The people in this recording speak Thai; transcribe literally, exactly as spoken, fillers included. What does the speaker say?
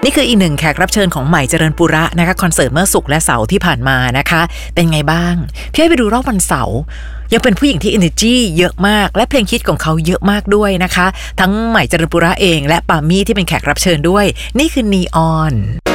นี่คืออีกหนึ่งแขกรับเชิญของใหม่เจริญปุระนะคะคอนเสิร์ตเมื่อศุกร์และเสาร์ที่ผ่านมานะคะเป็นไงบ้างพี่ให้ไปดูรอบวันเสาร์ยังเป็นผู้หญิงที่ energy เยอะมากและเพลงฮิตของเขาเยอะมากด้วยนะคะทั้งใหม่เจริญปุระเองและปามี่ที่เป็นแขกรับเชิญด้วยนี่คือนีออน